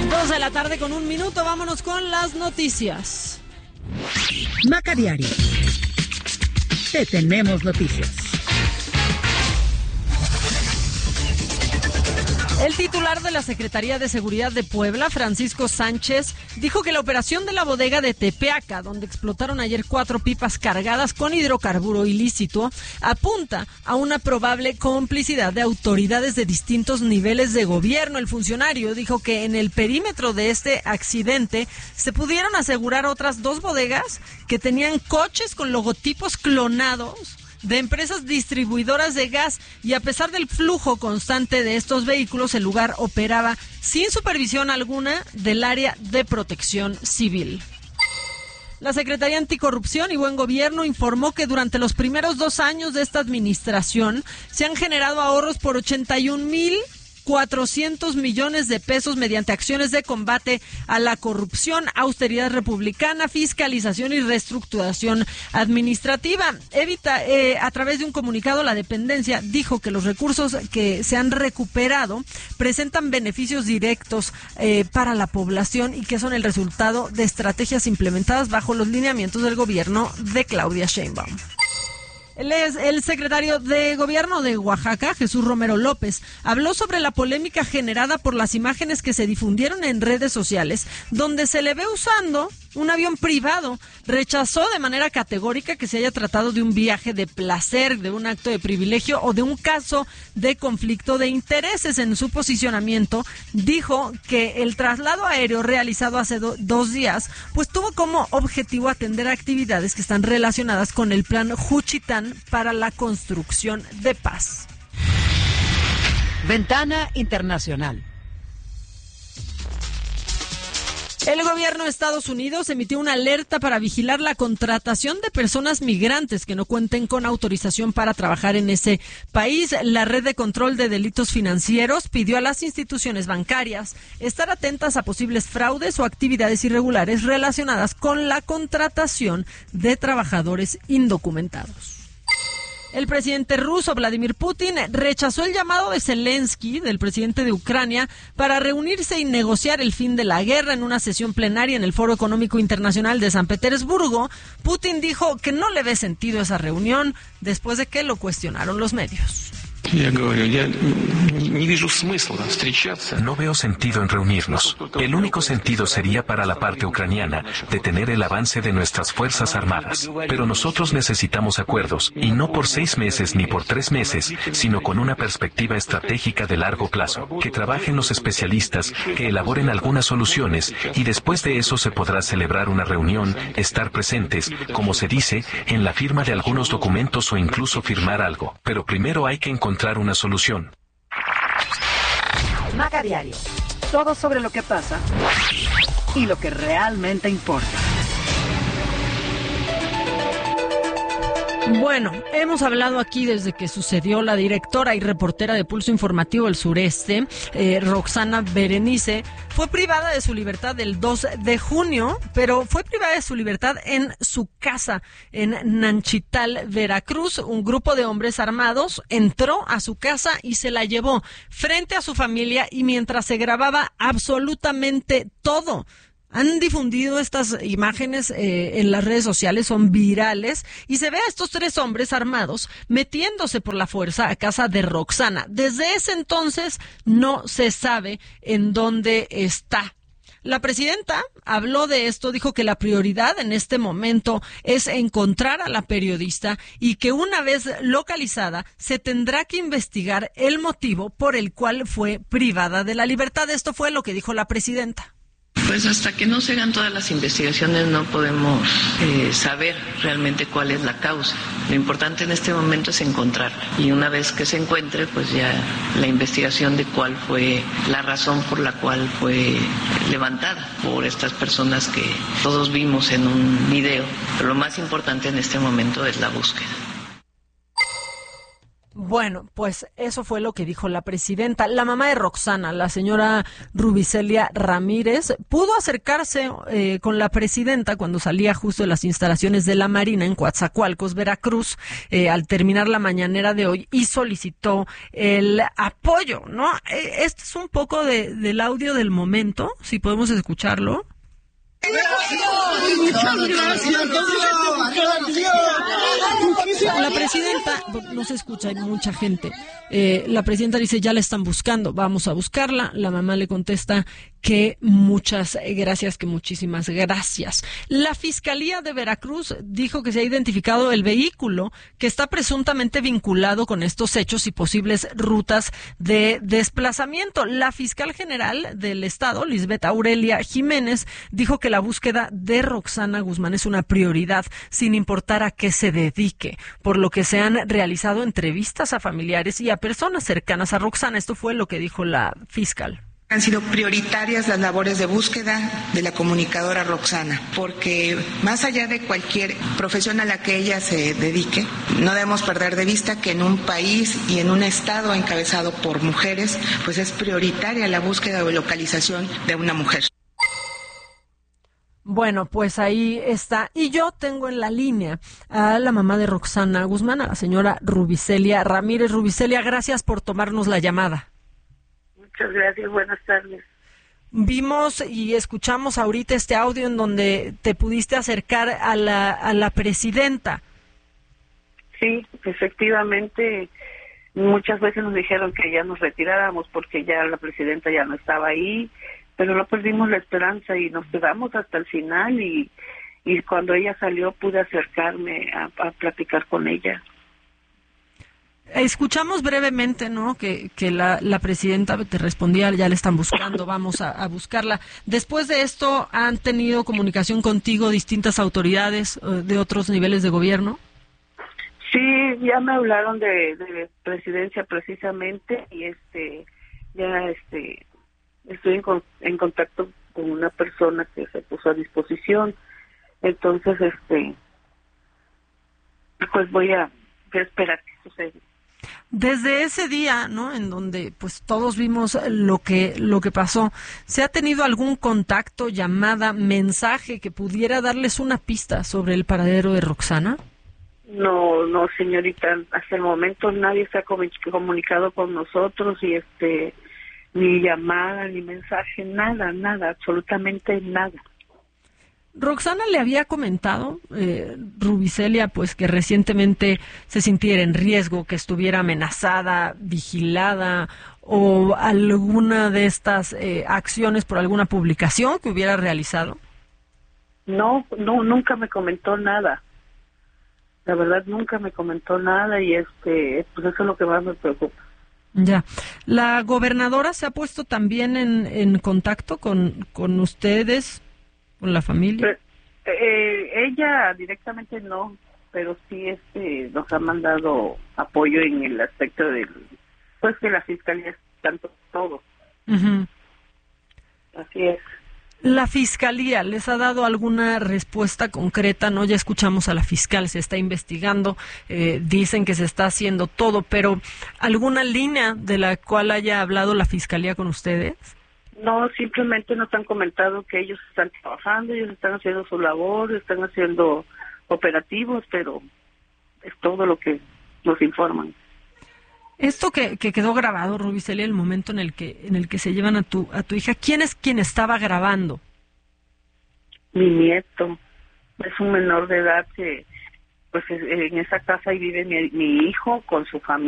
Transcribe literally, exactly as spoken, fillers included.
Dos de la tarde con un minuto, vámonos con las noticias. Maca Diario. Te tenemos noticias. El titular de la Secretaría de Seguridad de Puebla, Francisco Sánchez, dijo que la operación de la bodega de Tepeaca, donde explotaron ayer cuatro pipas cargadas con hidrocarburo ilícito, apunta a una probable complicidad de autoridades de distintos niveles de gobierno. El funcionario dijo que en el perímetro de este accidente se pudieron asegurar otras dos bodegas que tenían coches con logotipos clonados de empresas distribuidoras de gas, y a pesar del flujo constante de estos vehículos, el lugar operaba sin supervisión alguna del área de protección civil. La Secretaría Anticorrupción y Buen Gobierno informó que durante los primeros dos años de esta administración se han generado ahorros por ochenta y un mil cuatrocientos millones de pesos mediante acciones de combate a la corrupción, austeridad republicana, fiscalización y reestructuración administrativa. Evita, eh, a través de un comunicado, la dependencia dijo que los recursos que se han recuperado presentan beneficios directos eh, para la población y que son el resultado de estrategias implementadas bajo los lineamientos del gobierno de Claudia Sheinbaum. Él es el secretario de Gobierno de Oaxaca, Jesús Romero López, habló sobre la polémica generada por las imágenes que se difundieron en redes sociales, donde se le ve usando un avión privado. Rechazó de manera categórica que se haya tratado de un viaje de placer, de un acto de privilegio o de un caso de conflicto de intereses. En su posicionamiento, dijo que el traslado aéreo realizado hace do- dos días, pues tuvo como objetivo atender actividades que están relacionadas con el plan Juchitán para la construcción de paz. Ventana Internacional. El gobierno de Estados Unidos emitió una alerta para vigilar la contratación de personas migrantes que no cuenten con autorización para trabajar en ese país. La Red de Control de Delitos Financieros pidió a las instituciones bancarias estar atentas a posibles fraudes o actividades irregulares relacionadas con la contratación de trabajadores indocumentados. El presidente ruso Vladimir Putin rechazó el llamado de Zelensky, del presidente de Ucrania, para reunirse y negociar el fin de la guerra en una sesión plenaria en el Foro Económico Internacional de San Petersburgo. Putin dijo que no le ve sentido esa reunión después de que lo cuestionaron los medios. No veo sentido en reunirnos. El único sentido sería para la parte ucraniana detener el avance de nuestras Fuerzas Armadas. Pero nosotros necesitamos acuerdos, y no por seis meses ni por tres meses, sino con una perspectiva estratégica de largo plazo. Que trabajen los especialistas, que elaboren algunas soluciones, y después de eso se podrá celebrar una reunión, estar presentes, como se dice, en la firma de algunos documentos o incluso firmar algo. Pero primero hay que encontrar una solución. Maca Diario. Todo sobre lo que pasa y lo que realmente importa. Bueno, hemos hablado aquí desde que sucedió. La directora y reportera de Pulso Informativo El Sureste, eh, Roxana Berenice, fue privada de su libertad el dos de junio, pero fue privada de su libertad en su casa en Nanchital, Veracruz. Un grupo de hombres armados entró a su casa y se la llevó frente a su familia, y mientras se grababa absolutamente todo. Han difundido estas imágenes eh, en las redes sociales, son virales, y se ve a estos tres hombres armados metiéndose por la fuerza a casa de Roxana. Desde ese entonces no se sabe en dónde está. La presidenta habló de esto, dijo que la prioridad en este momento es encontrar a la periodista y que una vez localizada se tendrá que investigar el motivo por el cual fue privada de la libertad. Esto fue lo que dijo la presidenta. Pues hasta que no se hagan todas las investigaciones no podemos eh, saber realmente cuál es la causa. Lo importante en este momento es encontrarla, y una vez que se encuentre, pues ya la investigación de cuál fue la razón por la cual fue levantada por estas personas que todos vimos en un video. Pero lo más importante en este momento es la búsqueda. Bueno, pues eso fue lo que dijo la presidenta. La mamá de Roxana, la señora Rubicelia Ramírez, pudo acercarse eh, con la presidenta cuando salía justo de las instalaciones de la Marina en Coatzacoalcos, Veracruz, eh, al terminar la mañanera de hoy, y solicitó el apoyo, ¿no? Eh, este es un poco de, del audio del momento, si podemos escucharlo. La presidenta, no se escucha, hay mucha gente. Eh, la presidenta dice, ya la están buscando, vamos a buscarla. La mamá le contesta que muchas gracias, que muchísimas gracias. La Fiscalía de Veracruz dijo que se ha identificado el vehículo que está presuntamente vinculado con estos hechos y posibles rutas de desplazamiento. La fiscal general del estado, Lisbeth Aurelia Jiménez, dijo que la búsqueda de Roxana Guzmán es una prioridad, sin importar a qué se dedique, por lo que se han realizado entrevistas a familiares y a personas cercanas a Roxana. Esto fue lo que dijo la fiscal. Han sido prioritarias las labores de búsqueda de la comunicadora Roxana, porque más allá de cualquier profesión a la que ella se dedique, no debemos perder de vista que en un país y en un estado encabezado por mujeres, pues es prioritaria la búsqueda o localización de una mujer. Bueno, pues ahí está. Y yo tengo en la línea a la mamá de Roxana Guzmán, a la señora Rubicelia Ramírez. Rubicelia, gracias por tomarnos la llamada. Muchas gracias, buenas tardes. Vimos y escuchamos ahorita este audio en donde te pudiste acercar a la, a la presidenta. Sí, efectivamente, muchas veces nos dijeron que ya nos retiráramos porque ya la presidenta ya no estaba ahí, pero no perdimos la esperanza y nos quedamos hasta el final y, y cuando ella salió pude acercarme a, a platicar con ella. Escuchamos brevemente, ¿no?, que, que la, la presidenta te respondía, ya la están buscando, vamos a, a buscarla. Después de esto, ¿han tenido comunicación contigo distintas autoridades uh, de otros niveles de gobierno? Sí, ya me hablaron de, de presidencia precisamente y este ya este estoy en, con, en contacto con una persona que se puso a disposición. Entonces, este pues voy a, voy a esperar que suceda. Desde ese día, ¿no?, en donde pues todos vimos lo que lo que pasó, ¿se ha tenido algún contacto, llamada, mensaje que pudiera darles una pista sobre el paradero de Roxana? No, no, señorita, hasta el momento nadie se ha comunicado con nosotros y este ni llamada, ni mensaje, nada, nada, absolutamente nada. Roxana le había comentado, eh, Rubicelia, pues que recientemente se sintiera en riesgo, que estuviera amenazada, vigilada, o alguna de estas eh, acciones por alguna publicación que hubiera realizado. No, no, nunca me comentó nada. La verdad, nunca me comentó nada y este, pues eso es lo que más me preocupa. Ya. ¿La gobernadora se ha puesto también en, en contacto con, con ustedes? ¿Con la familia? Pero, eh, ella directamente no, pero sí este nos ha mandado apoyo en el aspecto del, pues que la fiscalía es tanto todo. Uh-huh. Así es. ¿La fiscalía les ha dado alguna respuesta concreta? No, ya escuchamos a la fiscal, se está investigando, eh, dicen que se está haciendo todo, pero ¿alguna línea de la cual haya hablado la fiscalía con ustedes? No, simplemente nos han comentado que ellos están trabajando, ellos están haciendo su labor, están haciendo operativos, pero es todo lo que nos informan. Esto que, que quedó grabado, Rubicelia, el momento en el que en el que se llevan a tu a tu hija, ¿quién es quien estaba grabando? Mi nieto, es un menor de edad que pues en esa casa ahí vive mi, mi hijo con su familia.